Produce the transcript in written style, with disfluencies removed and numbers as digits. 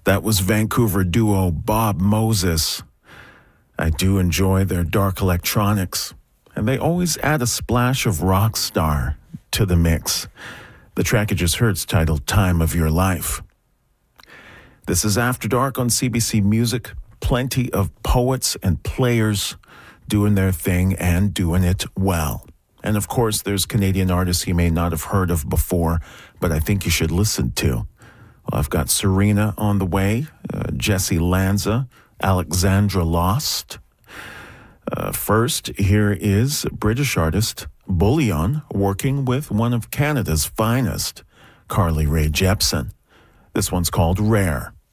That was Vancouver duo Bob Moses. I do enjoy their dark electronics, and they always add a splash of rock star to the mix. The track you just heard is titled Time of Your Life. This is After Dark on CBC Music. Plenty of poets and players doing their thing and doing it well. And of course, there's Canadian artists you may not have heard of before, but I think you should listen to. Well, I've got Serena on the way, Jesse Lanza, Alexandra Lost. First, here is British artist Bullion working with one of Canada's finest, Carly Rae Jepsen. This one's called Rare.